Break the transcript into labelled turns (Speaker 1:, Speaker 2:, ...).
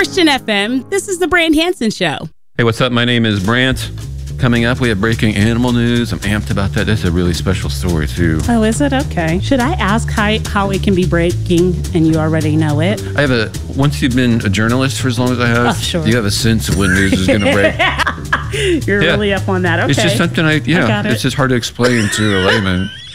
Speaker 1: Christian FM. This is the Brant Hansen Show.
Speaker 2: Hey, what's up? My name is Brant. Coming up, we have breaking animal news. I'm amped about that. That's a really special story, too.
Speaker 1: Oh, is it? Okay. Should I ask how it can be breaking and you already know it?
Speaker 2: Once you've been a journalist for as long as I have,
Speaker 1: sure.
Speaker 2: You have a sense of when news is going to break.
Speaker 1: You're really up on that. Okay.
Speaker 2: It's just something
Speaker 1: I got it.
Speaker 2: it's just hard to explain to a layman.